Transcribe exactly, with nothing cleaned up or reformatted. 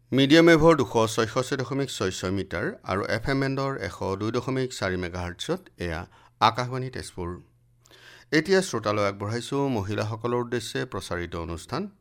Medium ৱেভৰ দুশ ছয়ষষ্ঠি দশমিক ছয় ছয় মিটাৰ আৰু এফ এম বেণ্ডৰ এশ দুই দশমিক চাৰি মেগাহাৰ্টছত এয়া আকাশবাণী তেজপুৰ। এতিয়া শ্ৰোতালৈ আগবঢ়াইছোঁ মহিলাসকলৰ উদ্দেশ্যে প্ৰচাৰিত অনুষ্ঠান